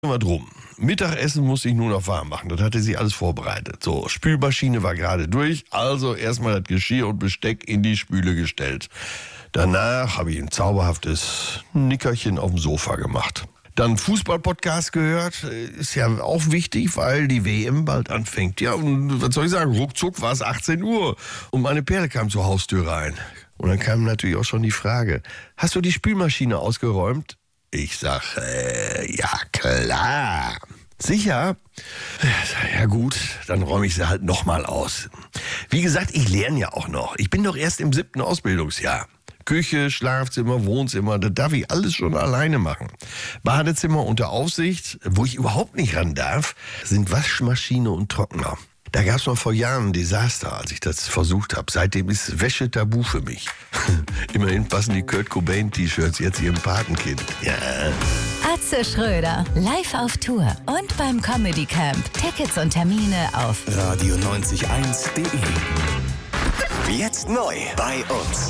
Mal drum. Mittagessen musste ich nur noch warm machen. Das hatte sie alles vorbereitet. So, Spülmaschine war gerade durch. Also erstmal das Geschirr und Besteck in die Spüle gestellt. Danach habe ich ein zauberhaftes Nickerchen auf dem Sofa gemacht. Dann Fußball-Podcast gehört. Ist ja auch wichtig, weil die WM bald anfängt. Ja, und was soll ich sagen? Ruckzuck war es 18 Uhr. Und meine Perle kam zur Haustür rein. Und dann kam natürlich auch schon die Frage: Hast du die Spülmaschine ausgeräumt? Ich sag, ja klar. Sicher? Ja gut, dann räume ich sie halt nochmal aus. Wie gesagt, ich lerne ja auch noch. Ich bin doch erst im 7. Ausbildungsjahr. Küche, Schlafzimmer, Wohnzimmer, das darf ich alles schon alleine machen. Badezimmer unter Aufsicht, wo ich überhaupt nicht ran darf, sind Waschmaschine und Trockner. Da gab es mal vor Jahren ein Desaster, als ich das versucht habe. Seitdem ist Wäsche tabu für mich. Immerhin passen die Kurt Cobain-T-Shirts jetzt ihrem Patenkind. Ja. Atze Schröder, live auf Tour und beim Comedy Camp. Tickets und Termine auf radio901.de. Jetzt neu bei uns.